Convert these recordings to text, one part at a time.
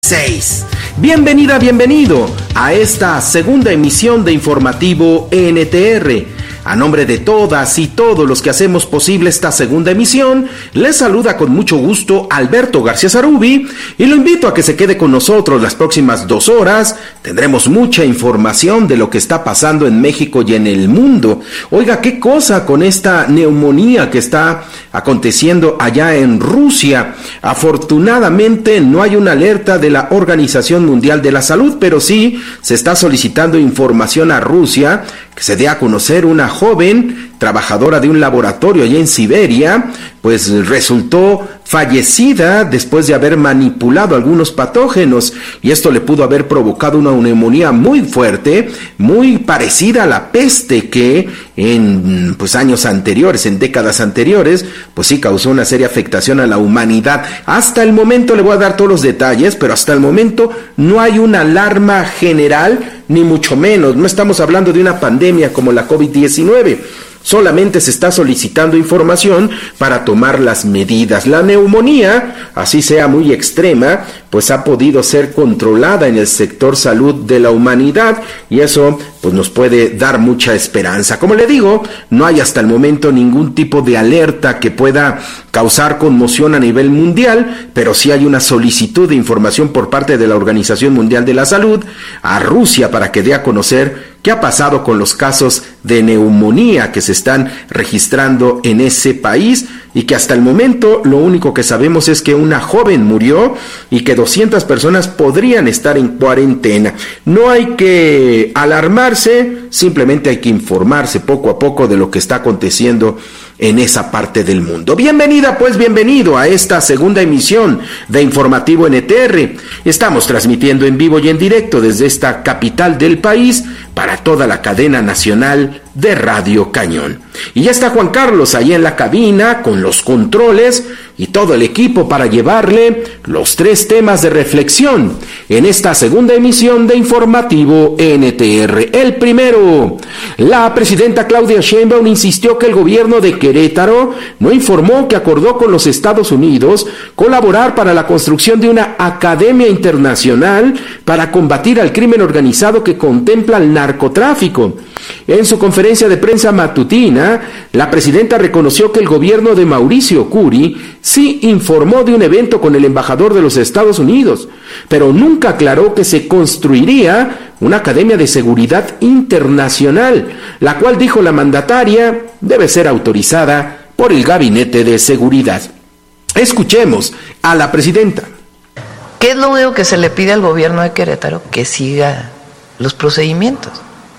6. Bienvenida, bienvenido a esta segunda emisión de Informativo NTR. A nombre de todas y todos los que hacemos posible esta segunda emisión, les saluda con mucho gusto Alberto García Zarubi y lo invito a que se quede con nosotros las próximas 2 horas. Tendremos mucha información de lo que está pasando en México y en el mundo. Oiga, qué cosa con esta neumonía que está aconteciendo allá en Rusia. Afortunadamente no hay una alerta de la Organización Mundial de la Salud, pero sí se está solicitando información a Rusia que se dé a conocer una joven trabajadora de un laboratorio allá en Siberia, pues resultó fallecida después de haber manipulado algunos patógenos, y esto le pudo haber provocado una neumonía muy fuerte, muy parecida a la peste que en años anteriores, en décadas anteriores, pues sí causó una seria afectación a la humanidad. Hasta el momento le voy a dar todos los detalles, pero hasta el momento no hay una alarma general, ni mucho menos. No estamos hablando de una pandemia como la COVID-19. Solamente se está solicitando información para tomar las medidas. La neumonía, así sea muy extrema, pues ha podido ser controlada en el sector salud de la humanidad, y eso pues nos puede dar mucha esperanza. Como le digo, no hay hasta el momento ningún tipo de alerta que pueda causar conmoción a nivel mundial, pero sí hay una solicitud de información por parte de la Organización Mundial de la Salud a Rusia para que dé a conocer qué ha pasado con los casos de neumonía que se están registrando en ese país, y que hasta el momento lo único que sabemos es que una joven murió y que 200 personas podrían estar en cuarentena. No hay que alarmarse, simplemente hay que informarse poco a poco de lo que está aconteciendo en esa parte del mundo. Bienvenida, pues bienvenido a esta segunda emisión de Informativo NTR. Estamos transmitiendo en vivo y en directo desde esta capital del país para toda la cadena nacional de Radio Cañón. Y ya está Juan Carlos ahí en la cabina con los controles y todo el equipo para llevarle los 3 temas de reflexión en esta segunda emisión de Informativo NTR. El primero, la presidenta Claudia Sheinbaum insistió que el gobierno de Querétaro no informó que acordó con los Estados Unidos colaborar para la construcción de una academia internacional para combatir al crimen organizado que contempla el narcotráfico. En su conferencia de prensa matutina, la presidenta reconoció que el gobierno de Mauricio Curi sí informó de un evento con el embajador de los Estados Unidos, pero nunca aclaró que se construiría una academia de seguridad internacional, la cual, dijo la mandataria, debe ser autorizada por el Gabinete de Seguridad. Escuchemos a la presidenta. ¿Qué es lo único que se le pide al gobierno de Querétaro? Que siga los procedimientos,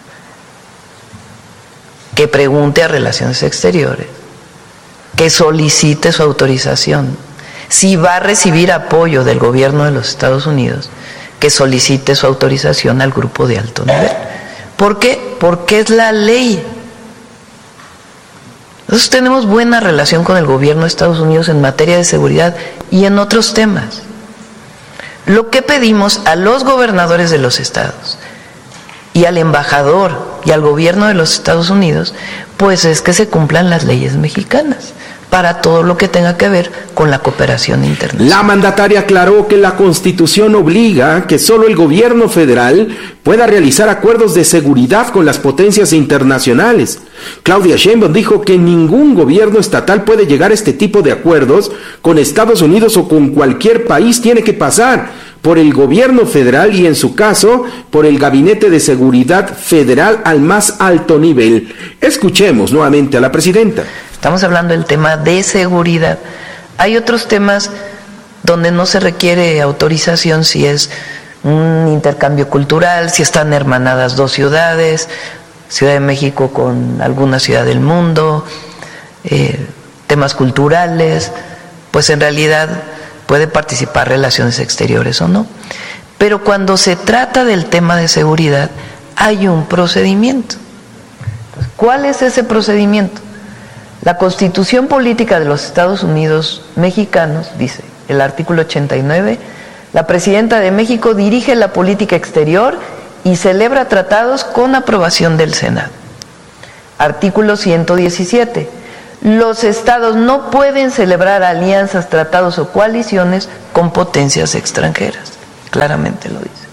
que pregunte a Relaciones Exteriores, que solicite su autorización. Si va a recibir apoyo del gobierno de los Estados Unidos, que solicite su autorización al grupo de alto nivel. ¿Por qué? Porque es la ley. Nosotros tenemos buena relación con el gobierno de Estados Unidos en materia de seguridad y en otros temas. Lo que pedimos a los gobernadores de los estados y al embajador y al gobierno de los Estados Unidos, pues es que se cumplan las leyes mexicanas para todo lo que tenga que ver con la cooperación internacional. La mandataria aclaró que la Constitución obliga que solo el gobierno federal pueda realizar acuerdos de seguridad con las potencias internacionales. Claudia Sheinbaum dijo que ningún gobierno estatal puede llegar a este tipo de acuerdos con Estados Unidos o con cualquier país. Tiene que pasar por el gobierno federal y, en su caso, por el Gabinete de Seguridad Federal al más alto nivel. Escuchemos nuevamente a la presidenta. Estamos hablando del tema de seguridad. Hay otros temas donde no se requiere autorización, si es un intercambio cultural, si están hermanadas 2 ciudades, Ciudad de México con alguna ciudad del mundo, temas culturales, pues en realidad puede participar Relaciones Exteriores o no. Pero cuando se trata del tema de seguridad, hay un procedimiento. ¿Cuál es ese procedimiento? La Constitución Política de los Estados Unidos Mexicanos dice, el artículo 89, la Presidenta de México dirige la política exterior y celebra tratados con aprobación del Senado. Artículo 117, los estados no pueden celebrar alianzas, tratados o coaliciones con potencias extranjeras. claramente lo dice.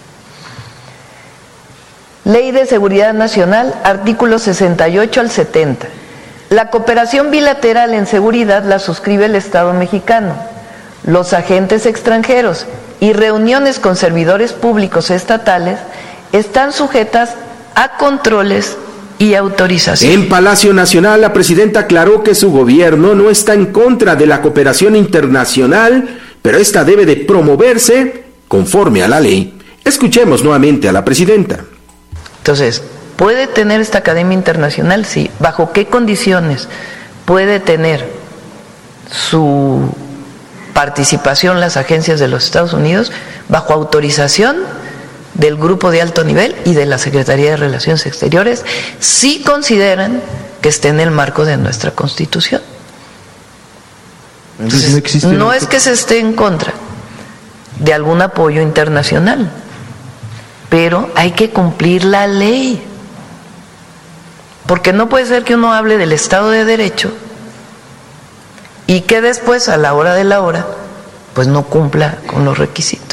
Ley de Seguridad Nacional, artículos 68 al 70. La cooperación bilateral en seguridad la suscribe el Estado mexicano. Los agentes extranjeros y reuniones con servidores públicos estatales están sujetas a controles y autorización. En Palacio Nacional, la presidenta aclaró que su gobierno no está en contra de la cooperación internacional, pero esta debe de promoverse conforme a la ley. Escuchemos nuevamente a la presidenta. Entonces, ¿puede tener esta academia internacional? Sí. ¿Bajo qué condiciones puede tener su participación las agencias de los Estados Unidos? Bajo autorización del grupo de alto nivel y de la Secretaría de Relaciones Exteriores, si consideran que esté en el marco de nuestra Constitución. Entonces, no es que se esté en contra de algún apoyo internacional, pero hay que cumplir la ley, porque no puede ser que uno hable del Estado de Derecho y que después, a la hora de la hora, pues no cumpla con los requisitos.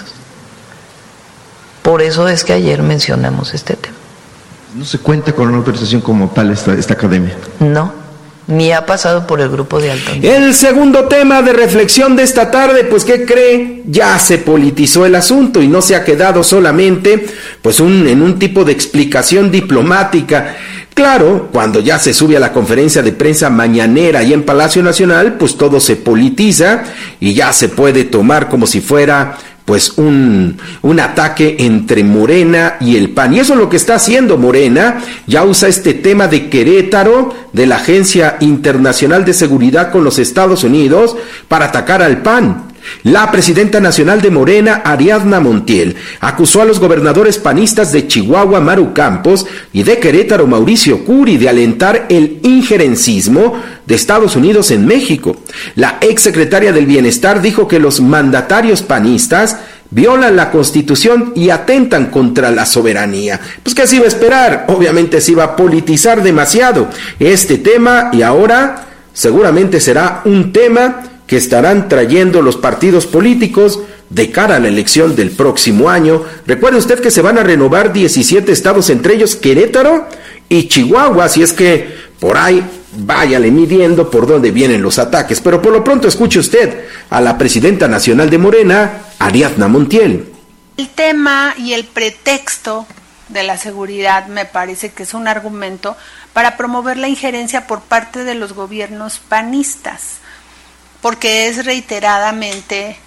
Por eso es que ayer mencionamos este tema. ¿No se cuenta con una autorización como tal esta academia? No, ni ha pasado por el grupo de alto nivel. El segundo tema de reflexión de esta tarde, pues ¿qué cree? Ya se politizó el asunto y no se ha quedado solamente pues en un tipo de explicación diplomática. Claro, cuando ya se sube a la conferencia de prensa mañanera y en Palacio Nacional, pues todo se politiza y ya se puede tomar como si fuera pues un ataque entre Morena y el PAN. Y eso es lo que está haciendo Morena. Ya usa este tema de Querétaro, de la Agencia Internacional de Seguridad con los Estados Unidos, para atacar al PAN. La presidenta nacional de Morena, Ariadna Montiel, acusó a los gobernadores panistas de Chihuahua, Maru Campos, y de Querétaro, Mauricio Curi, de alentar el injerencismo de Estados Unidos en México. La exsecretaria del Bienestar dijo que los mandatarios panistas violan la Constitución y atentan contra la soberanía. Pues ¿qué se iba a esperar? Obviamente se iba a politizar demasiado este tema y ahora seguramente será un tema que estarán trayendo los partidos políticos de cara a la elección del próximo año. Recuerde usted que se van a renovar 17 estados, entre ellos Querétaro y Chihuahua, así es que por ahí váyale midiendo por dónde vienen los ataques. Pero por lo pronto escuche usted a la presidenta nacional de Morena, Ariadna Montiel. El tema y el pretexto de la seguridad me parece que es un argumento para promover la injerencia por parte de los gobiernos panistas, porque es reiteradamente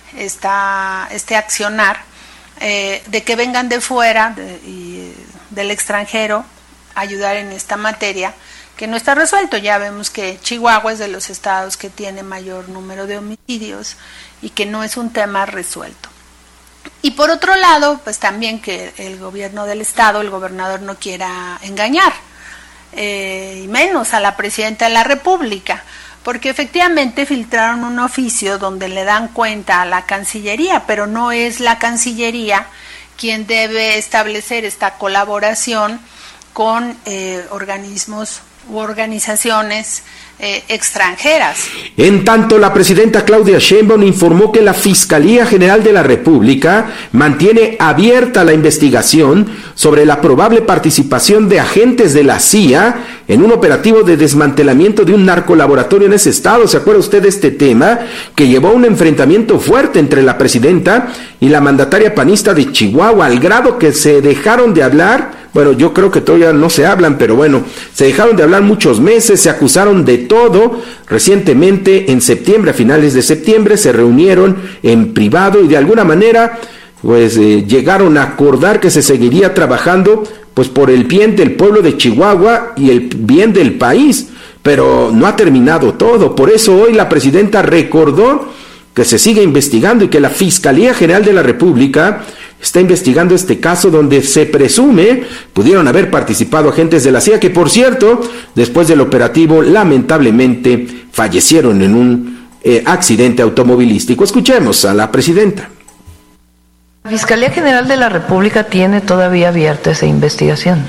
este accionar de que vengan de fuera y del extranjero a ayudar en esta materia que no está resuelto. Ya vemos que Chihuahua es de los estados que tiene mayor número de homicidios y que no es un tema resuelto. Y por otro lado, pues también que el gobierno del estado, el gobernador, no quiera engañar, y menos a la presidenta de la República, porque efectivamente filtraron un oficio donde le dan cuenta a la Cancillería, pero no es la Cancillería quien debe establecer esta colaboración con organismos u organizaciones extranjeras. En tanto, la presidenta Claudia Sheinbaum informó que la Fiscalía General de la República mantiene abierta la investigación sobre la probable participación de agentes de la CIA en un operativo de desmantelamiento de un narcolaboratorio en ese estado. ¿Se acuerda usted de este tema? Que llevó a un enfrentamiento fuerte entre la presidenta y la mandataria panista de Chihuahua, al grado que se dejaron de hablar. Bueno, yo creo que todavía no se hablan, pero bueno, se dejaron de hablar muchos meses, se acusaron de todo. Recientemente, en septiembre, a finales de septiembre, se reunieron en privado y de alguna manera, pues llegaron a acordar que se seguiría trabajando, pues por el bien del pueblo de Chihuahua y el bien del país. Pero no ha terminado todo. Por eso hoy la presidenta recordó que se sigue investigando y que la Fiscalía General de la República está investigando este caso donde se presume pudieron haber participado agentes de la CIA, que por cierto, después del operativo, lamentablemente fallecieron en un accidente automovilístico. Escuchemos a la presidenta. La Fiscalía General de la República tiene todavía abierta esa investigación.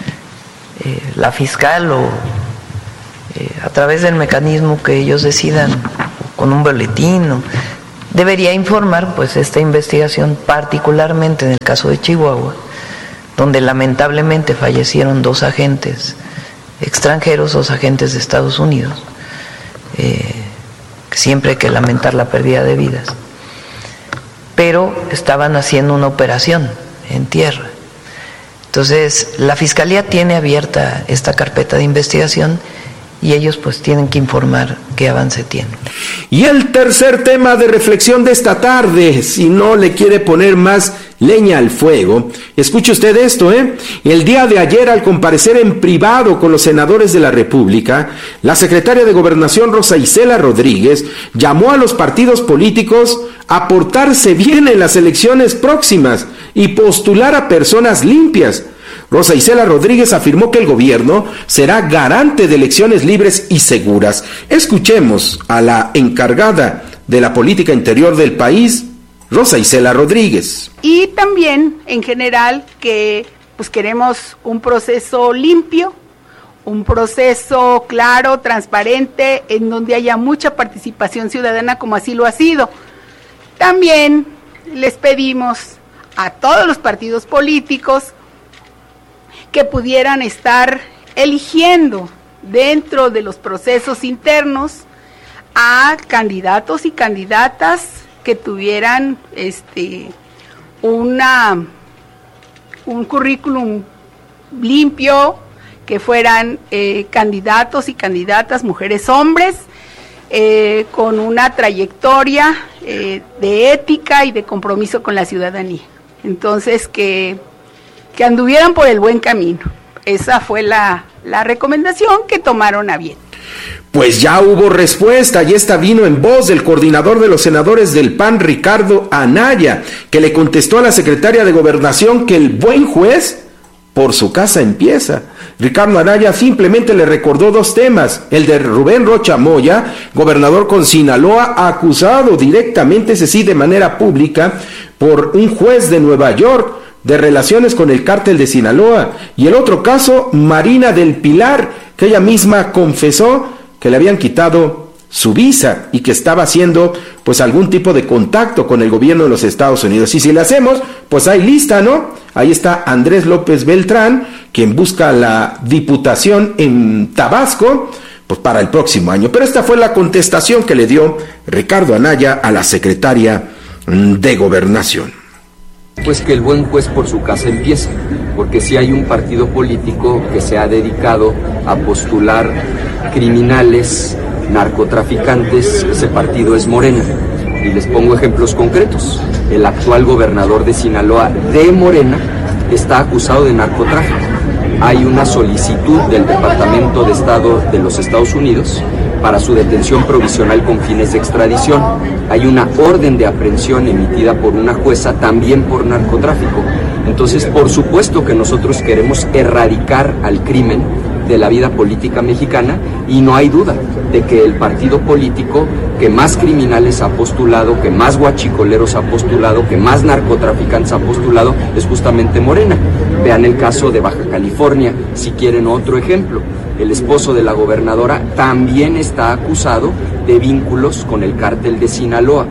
La fiscal o a través del mecanismo que ellos decidan, con un boletín, debería informar pues esta investigación, particularmente en el caso de Chihuahua, donde lamentablemente fallecieron 2 agentes extranjeros, 2 agentes de Estados Unidos. Siempre hay que lamentar la pérdida de vidas, pero estaban haciendo una operación en tierra. Entonces, la Fiscalía tiene abierta esta carpeta de investigación y ellos pues tienen que informar qué avance tienen. Y el tercer tema de reflexión de esta tarde, si no le quiere poner más leña al fuego, escuche usted esto, El día de ayer, al comparecer en privado con los senadores de la República, la secretaria de Gobernación, Rosa Isela Rodríguez, llamó a los partidos políticos a portarse bien en las elecciones próximas y postular a personas limpias. Rosa Isela Rodríguez afirmó que el gobierno será garante de elecciones libres y seguras. Escuchemos a la encargada de la política interior del país, Rosa Isela Rodríguez. Y también, en general, que pues queremos un proceso limpio, un proceso claro, transparente, en donde haya mucha participación ciudadana, como así lo ha sido. También les pedimos a todos los partidos políticos que pudieran estar eligiendo dentro de los procesos internos a candidatos y candidatas que tuvieran un currículum limpio, que fueran candidatos y candidatas, mujeres, hombres, con una trayectoria de ética y de compromiso con la ciudadanía. Entonces, que anduvieran por el buen camino. Esa fue la recomendación que tomaron a bien. Pues ya hubo respuesta y esta vino en voz del coordinador de los senadores del PAN, Ricardo Anaya, que le contestó a la secretaria de Gobernación que el buen juez por su casa empieza. Ricardo Anaya simplemente le recordó 2 temas, el de Rubén Rocha Moya, gobernador con Sinaloa, acusado directamente, ese sí de manera pública, por un juez de Nueva York, de relaciones con el cártel de Sinaloa, y el otro caso, Marina del Pilar, que ella misma confesó que le habían quitado su visa y que estaba haciendo pues algún tipo de contacto con el gobierno de los Estados Unidos. Y si le hacemos, pues hay lista, ¿no? Ahí está Andrés López Beltrán, quien busca la diputación en Tabasco, pues para el próximo año. Pero esta fue la contestación que le dio Ricardo Anaya a la secretaria de Gobernación. Pues que el buen juez por su casa empieza, porque si hay un partido político que se ha dedicado a postular criminales, narcotraficantes, ese partido es Morena. Y les pongo ejemplos concretos. El actual gobernador de Sinaloa de Morena está acusado de narcotráfico. Hay una solicitud del Departamento de Estado de los Estados Unidos para su detención provisional con fines de extradición. Hay una orden de aprehensión emitida por una jueza también por narcotráfico. Entonces, por supuesto que nosotros queremos erradicar al crimen de la vida política mexicana y no hay duda de que el partido político que más criminales ha postulado, que más guachicoleros ha postulado, que más narcotraficantes ha postulado es justamente Morena. Vean el caso de Baja California, si quieren otro ejemplo. El esposo de la gobernadora también está acusado de vínculos con el cártel de Sinaloa.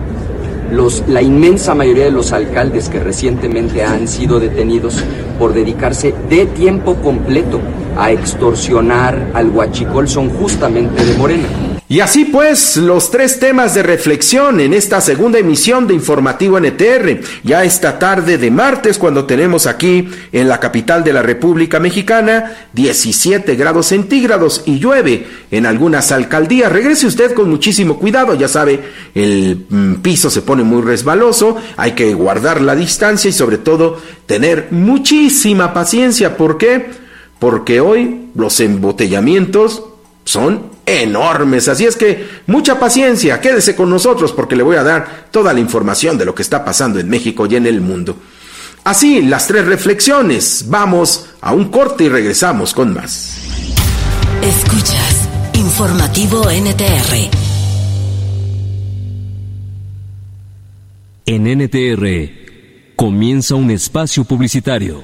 La inmensa mayoría de los alcaldes que recientemente han sido detenidos por dedicarse de tiempo completo a extorsionar al huachicol son justamente de Morena. Y así pues, los 3 temas de reflexión en esta segunda emisión de Informativo NTR, ya esta tarde de martes, cuando tenemos aquí en la capital de la República Mexicana 17 grados centígrados y llueve en algunas alcaldías. Regrese usted con muchísimo cuidado, ya sabe, el piso se pone muy resbaloso, hay que guardar la distancia y sobre todo tener muchísima paciencia. ¿Por qué? Porque hoy los embotellamientos son enormes, así es que mucha paciencia, quédese con nosotros porque le voy a dar toda la información de lo que está pasando en México y en el mundo. Así, las 3 reflexiones, vamos a un corte y regresamos con más. Escuchas Informativo NTR. En NTR comienza un espacio publicitario.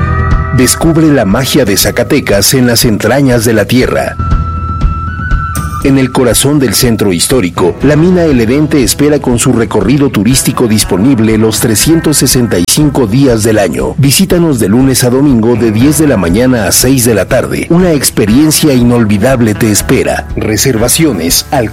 Descubre la magia de Zacatecas en las entrañas de la tierra. En el corazón del centro histórico, la mina El Edén te espera con su recorrido turístico disponible los 365 días del año. Visítanos de lunes a domingo de 10 de la mañana a 6 de la tarde. Una experiencia inolvidable te espera. Reservaciones al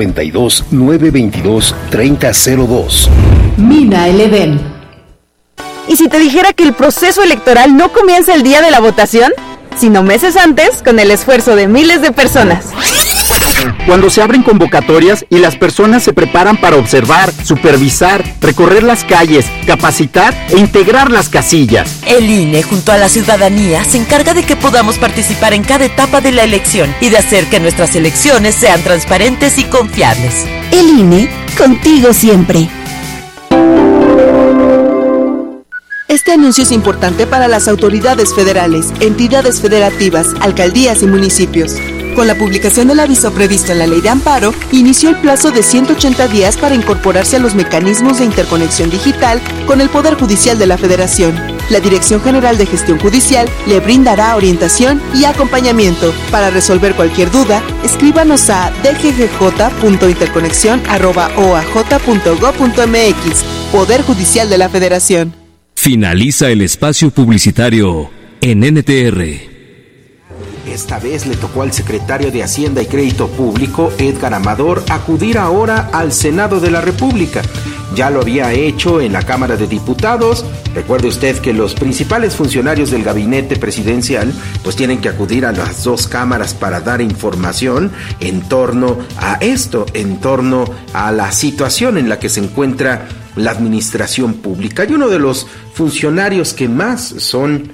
492-922-3002. Mina El Edén. ¿Y si te dijera que el proceso electoral no comienza el día de la votación, sino meses antes, con el esfuerzo de miles de personas? Cuando se abren convocatorias y las personas se preparan para observar, supervisar, recorrer las calles, capacitar e integrar las casillas. El INE, junto a la ciudadanía, se encarga de que podamos participar en cada etapa de la elección y de hacer que nuestras elecciones sean transparentes y confiables. El INE, contigo siempre. Este anuncio es importante para las autoridades federales, entidades federativas, alcaldías y municipios. Con la publicación del aviso previsto en la Ley de Amparo, inició el plazo de 180 días para incorporarse a los mecanismos de interconexión digital con el Poder Judicial de la Federación. La Dirección General de Gestión Judicial le brindará orientación y acompañamiento. Para resolver cualquier duda, escríbanos a dggj.interconexión@oaj.gov.mx. Poder Judicial de la Federación. Finaliza el espacio publicitario en NTR. Esta vez le tocó al secretario de Hacienda y Crédito Público, Edgar Amador, acudir ahora al Senado de la República. Ya lo había hecho en la Cámara de Diputados. Recuerde usted que los principales funcionarios del gabinete presidencial pues tienen que acudir a las dos cámaras para dar información en torno a esto, en torno a la situación en la que se encuentra la administración pública. Y uno de los funcionarios que más son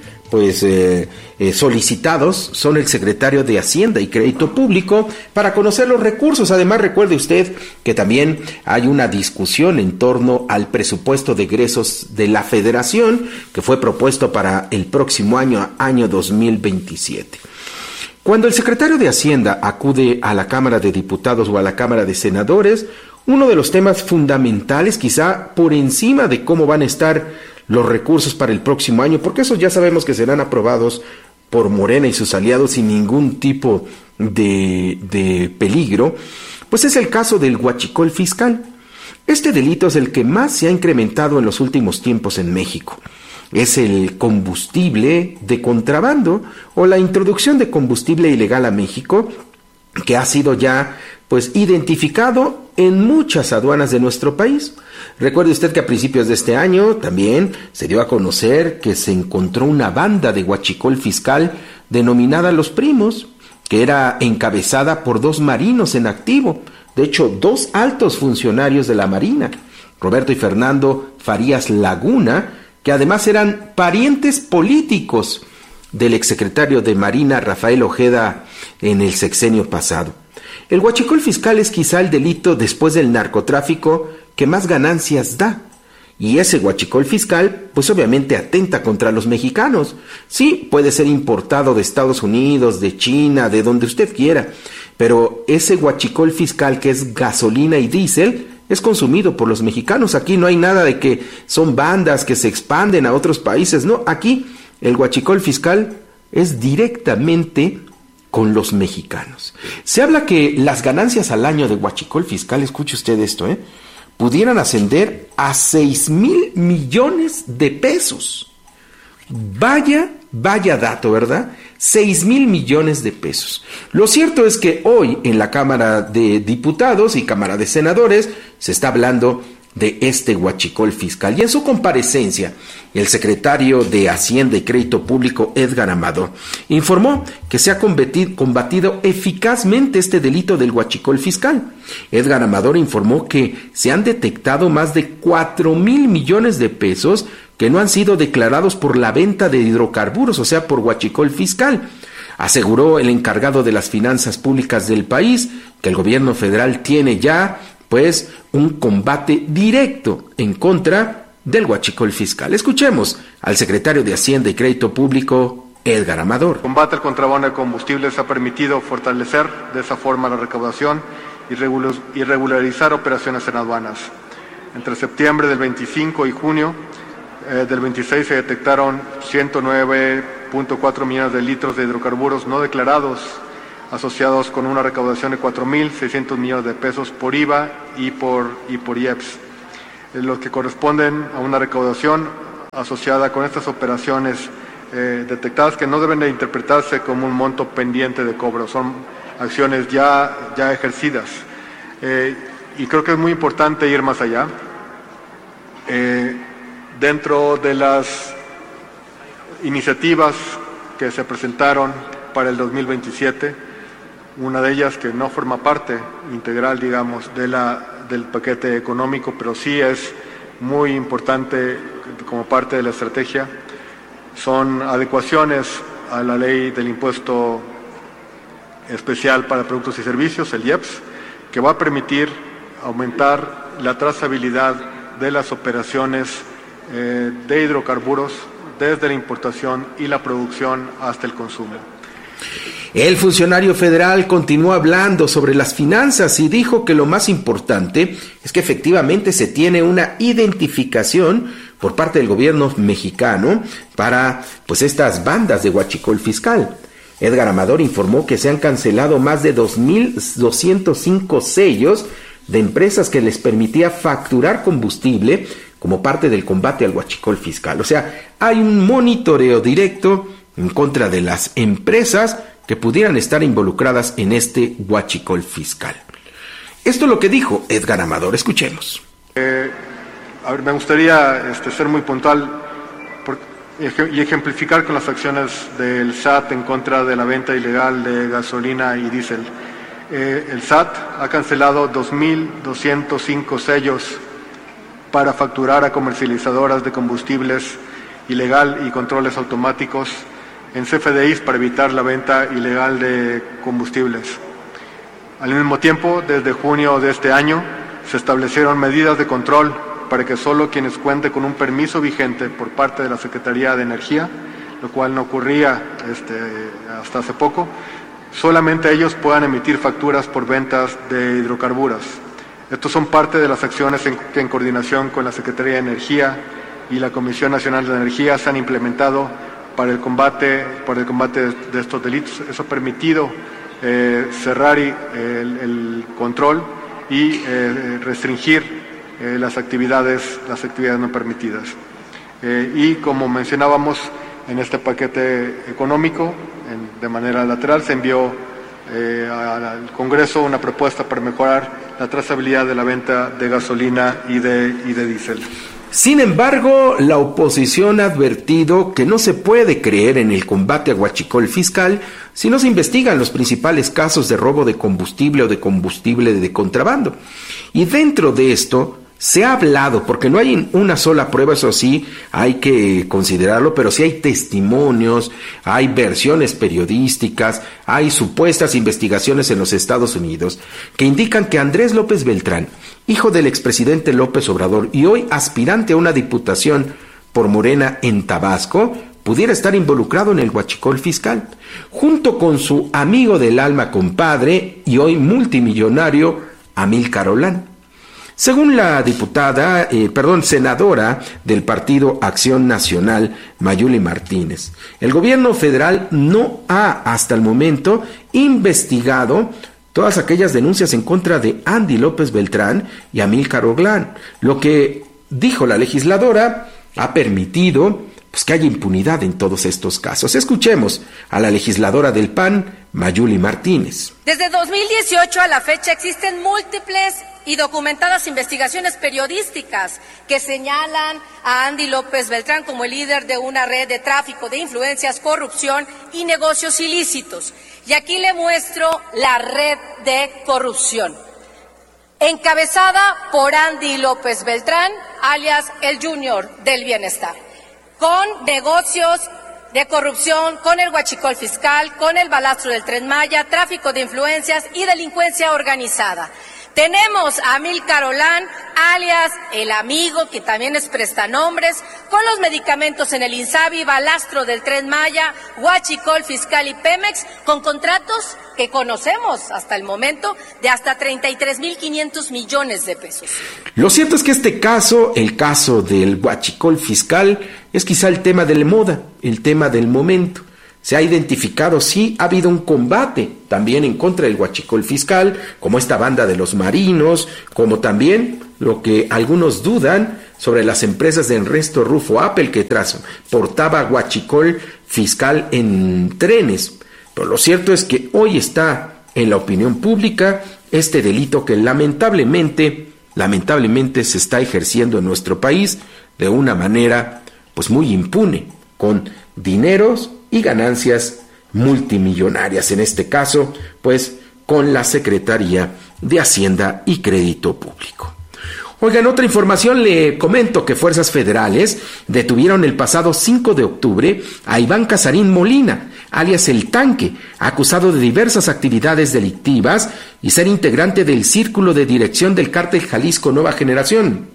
solicitados son el secretario de Hacienda y Crédito Público para conocer los recursos. Además, recuerde usted que también hay una discusión en torno al presupuesto de egresos de la Federación que fue propuesto para el próximo año 2027. Cuando el secretario de Hacienda acude a la Cámara de Diputados o a la Cámara de Senadores, uno de los temas fundamentales, quizá por encima de cómo van a estar los recursos para el próximo año, porque esos ya sabemos que serán aprobados por Morena y sus aliados sin ningún tipo de peligro, pues es el caso del huachicol fiscal. Este delito es el que más se ha incrementado en los últimos tiempos en México. Es el combustible de contrabando o la introducción de combustible ilegal a México, que ha sido ya identificado en muchas aduanas de nuestro país. Recuerde usted que a principios de este año también se dio a conocer que se encontró una banda de huachicol fiscal denominada Los Primos, que era encabezada por 2 marinos en activo, de hecho 2 altos funcionarios de la Marina, Roberto y Fernando Farías Laguna, que además eran parientes políticos del exsecretario de Marina Rafael Ojeda en el sexenio pasado. El huachicol fiscal es quizá el delito después del narcotráfico que más ganancias da. Y ese huachicol fiscal, obviamente atenta contra los mexicanos. Sí, puede ser importado de Estados Unidos, de China, de donde usted quiera, pero ese huachicol fiscal, que es gasolina y diésel, es consumido por los mexicanos. Aquí no hay nada de que son bandas que se expanden a otros países, no, aquí el huachicol fiscal es directamente con los mexicanos. Se habla que las ganancias al año de huachicol fiscal, escuche usted esto, pudieran ascender a 6,000 millones de pesos. Vaya dato, ¿verdad? 6,000 millones de pesos. Lo cierto es que hoy en la Cámara de Diputados y Cámara de Senadores se está hablando de este huachicol fiscal. Y en su comparecencia, el secretario de Hacienda y Crédito Público, Edgar Amador, informó que se ha combatido eficazmente este delito del huachicol fiscal. Edgar Amador informó que se han detectado más de 4,000 millones de pesos que no han sido declarados por la venta de hidrocarburos, o sea, por huachicol fiscal. Aseguró el encargado de las finanzas públicas del país que el gobierno federal tiene ya un combate directo en contra del huachicol fiscal. Escuchemos al secretario de Hacienda y Crédito Público, Edgar Amador. El combate al contrabando de combustibles ha permitido fortalecer de esa forma la recaudación y regularizar operaciones en aduanas. Entre septiembre del 25 y junio del 26 se detectaron 109.4 millones de litros de hidrocarburos no declarados asociados con una recaudación de 4.600 millones de pesos por IVA y por IEPS, los que corresponden a una recaudación asociada con estas operaciones detectadas, que no deben de interpretarse como un monto pendiente de cobro, son acciones ya ejercidas. Y creo que es muy importante ir más allá. Dentro de las iniciativas que se presentaron para el 2027, una de ellas que no forma parte integral, digamos, del paquete económico, pero sí es muy importante como parte de la estrategia, son adecuaciones a la ley del impuesto especial para productos y servicios, el IEPS, que va a permitir aumentar la trazabilidad de las operaciones de hidrocarburos desde la importación y la producción hasta el consumo. El funcionario federal continuó hablando sobre las finanzas y dijo que lo más importante es que efectivamente se tiene una identificación por parte del gobierno mexicano para estas bandas de huachicol fiscal. Edgar Amador informó que se han cancelado más de 2.205 sellos de empresas que les permitía facturar combustible como parte del combate al huachicol fiscal. O sea, hay un monitoreo directo en contra de las empresas que pudieran estar involucradas en este huachicol fiscal. Esto es lo que dijo Edgar Amador. Escuchemos. Me gustaría ser muy puntual y ejemplificar con las acciones del SAT en contra de la venta ilegal de gasolina y diésel. El SAT ha cancelado 2.205 sellos para facturar a comercializadoras de combustibles ilegal y controles automáticos en CFDIs para evitar la venta ilegal de combustibles. Al mismo tiempo, desde junio de este año, se establecieron medidas de control para que solo quienes cuenten con un permiso vigente por parte de la Secretaría de Energía, lo cual no ocurría hasta hace poco, solamente ellos puedan emitir facturas por ventas de hidrocarburos. Estos son parte de las acciones que en coordinación con la Secretaría de Energía y la Comisión Nacional de Energía se han implementado para el combate de estos delitos. Eso ha permitido cerrar el control y restringir las actividades no permitidas. Y como mencionábamos, en este paquete económico, de manera lateral, se envió al Congreso una propuesta para mejorar la trazabilidad de la venta de gasolina y de diésel. Sin embargo, la oposición ha advertido que no se puede creer en el combate a huachicol fiscal si no se investigan los principales casos de robo de combustible o de combustible de contrabando. Y dentro de esto se ha hablado, porque no hay una sola prueba, eso sí, hay que considerarlo, pero sí hay testimonios, hay versiones periodísticas, hay supuestas investigaciones en los Estados Unidos que indican que Andrés López Beltrán, hijo del expresidente López Obrador y hoy aspirante a una diputación por Morena en Tabasco, pudiera estar involucrado en el huachicol fiscal, junto con su amigo del alma, compadre, y hoy multimillonario, Amílcar Olán. Según la senadora del Partido Acción Nacional, Mayuli Martínez, el gobierno federal no ha hasta el momento investigado todas aquellas denuncias en contra de Andy López Beltrán y Amílcar Olán. Lo que dijo la legisladora ha permitido que haya impunidad en todos estos casos. Escuchemos a la legisladora del PAN, Mayuli Martínez. Desde 2018 a la fecha existen múltiples y documentadas investigaciones periodísticas que señalan a Andy López Beltrán como el líder de una red de tráfico de influencias, corrupción y negocios ilícitos. Y aquí le muestro la red de corrupción, encabezada por Andy López Beltrán, alias el Junior del Bienestar, con negocios de corrupción, con el huachicol fiscal, con el balastro del Tren Maya, tráfico de influencias y delincuencia organizada. Tenemos a Amílcar Olán, alias el amigo, que también es prestanombres, con los medicamentos en el INSABI, balastro del Tren Maya, huachicol fiscal y Pemex, con contratos que conocemos hasta el momento de hasta 33.500 millones de pesos. Lo cierto es que este caso, el caso del huachicol fiscal, es quizá el tema de la moda, el tema del momento. se ha identificado sí ha habido un combate también en contra del huachicol fiscal, como esta banda de los marinos, como también lo que algunos dudan sobre las empresas de Ernesto Rufo Apple, que transportaba huachicol fiscal en trenes. Pero lo cierto es que hoy está en la opinión pública este delito que lamentablemente se está ejerciendo en nuestro país de una manera pues muy impune, con dineros y ganancias multimillonarias, en este caso pues con la Secretaría de Hacienda y Crédito Público. Oigan, otra información, le comento que fuerzas federales detuvieron el pasado 5 de octubre a Iván Casarín Molina, alias El Tanque, acusado de diversas actividades delictivas y ser integrante del círculo de dirección del cártel Jalisco Nueva Generación.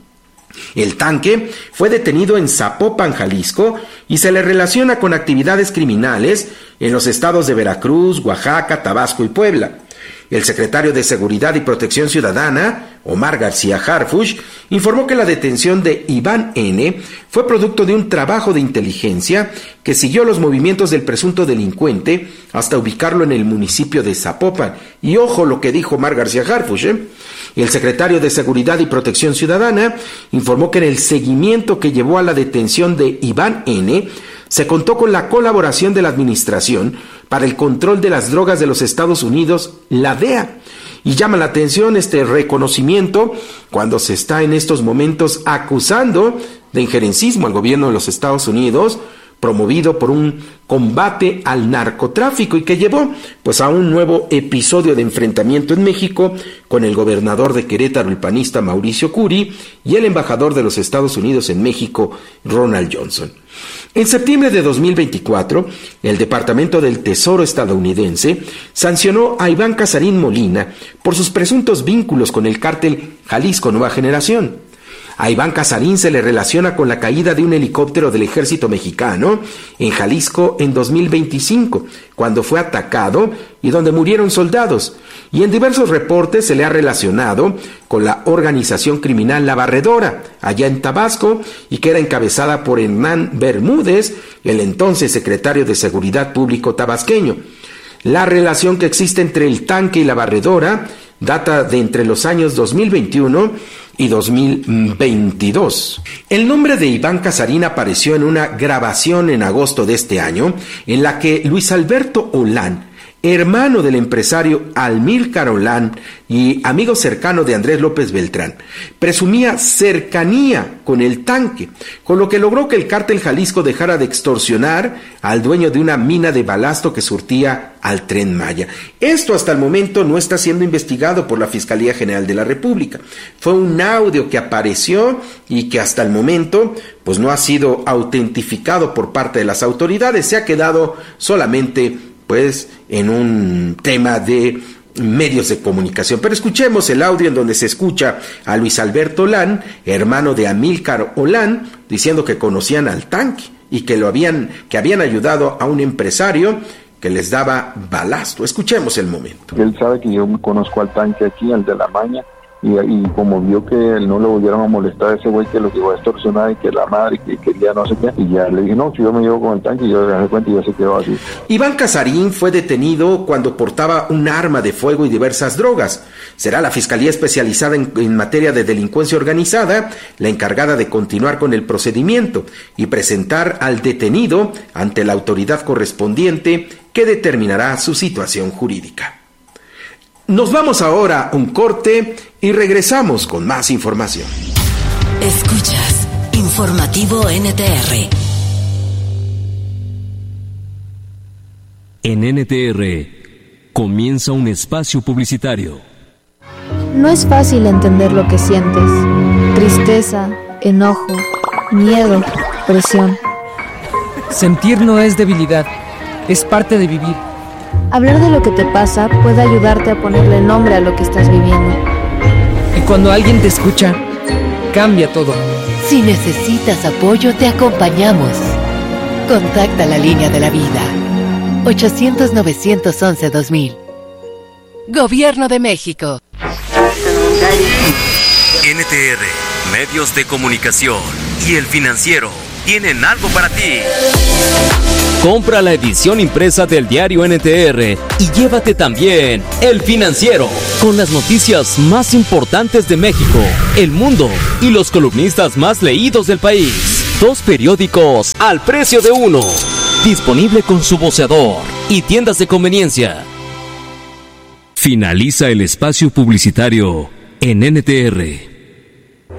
El Tanque fue detenido en Zapopan, Jalisco, y se le relaciona con actividades criminales en los estados de Veracruz, Oaxaca, Tabasco y Puebla. El secretario de Seguridad y Protección Ciudadana, Omar García Harfuch, informó que la detención de Iván N. fue producto de un trabajo de inteligencia que siguió los movimientos del presunto delincuente hasta ubicarlo en el municipio de Zapopan. Y ojo lo que dijo Omar García Harfuch, El secretario de Seguridad y Protección Ciudadana informó que en el seguimiento que llevó a la detención de Iván N., se contó con la colaboración de la Administración para el Control de las Drogas de los Estados Unidos, la DEA. Y llama la atención este reconocimiento cuando se está en estos momentos acusando de injerencismo al gobierno de los Estados Unidos, promovido por un combate al narcotráfico y que llevó pues a un nuevo episodio de enfrentamiento en México con el gobernador de Querétaro, el panista Mauricio Curi, y el embajador de los Estados Unidos en México, Ronald Johnson. En septiembre de 2024, el Departamento del Tesoro estadounidense sancionó a Iván Casarín Molina por sus presuntos vínculos con el cártel Jalisco Nueva Generación. A Iván Casarín se le relaciona con la caída de un helicóptero del ejército mexicano en Jalisco en 2025, cuando fue atacado y donde murieron soldados. Y en diversos reportes se le ha relacionado con la organización criminal La Barredora, allá en Tabasco, y que era encabezada por Hernán Bermúdez, el entonces secretario de Seguridad Público tabasqueño. La relación que existe entre el Tanque y La Barredora data de entre los años 2021 y 2022. El nombre de Iván Casarín apareció en una grabación en agosto de este año, en la que Luis Alberto Olán, hermano del empresario Amílcar Olán y amigo cercano de Andrés López Beltrán, presumía cercanía con el Tanque, con lo que logró que el cártel Jalisco dejara de extorsionar al dueño de una mina de balasto que surtía al Tren Maya. Esto hasta el momento no está siendo investigado por la Fiscalía General de la República. Fue un audio que apareció y que hasta el momento pues no ha sido autentificado por parte de las autoridades. Se ha quedado solamente pues en un tema de medios de comunicación. Pero escuchemos el audio en donde se escucha a Luis Alberto Olán, hermano de Amílcar Olán, diciendo que conocían al Tanque y que habían ayudado a un empresario que les daba balasto. Escuchemos el momento. Él sabe que yo conozco al Tanque aquí, al de la Maña, y como vio que no le volvieron a molestar a ese güey que lo llevó a extorsionar y que la madre que quería no sé qué, y ya le dije, no, si yo me llevo con el Tanque, y yo le dejé cuenta y ya se quedó así. Iván Casarín fue detenido cuando portaba un arma de fuego y diversas drogas. Será la Fiscalía Especializada en materia de delincuencia organizada la encargada de continuar con el procedimiento y presentar al detenido ante la autoridad correspondiente que determinará su situación jurídica. Nos vamos ahora a un corte y regresamos con más información. Escuchas Informativo NTR. En NTR comienza un espacio publicitario. No es fácil entender lo que sientes. Tristeza, enojo, miedo, presión. Sentir no es debilidad, es parte de vivir. Hablar de lo que te pasa puede ayudarte a ponerle nombre a lo que estás viviendo. Y cuando alguien te escucha, cambia todo. Si necesitas apoyo, te acompañamos. Contacta la línea de la vida. 800-911-2000. Gobierno de México. NTR, Medios de Comunicación y El Financiero tienen algo para ti. Compra la edición impresa del diario NTR y llévate también El Financiero, con las noticias más importantes de México, el mundo y los columnistas más leídos del país. 2 periódicos al precio de uno. Disponible con su voceador y tiendas de conveniencia. Finaliza el espacio publicitario en NTR.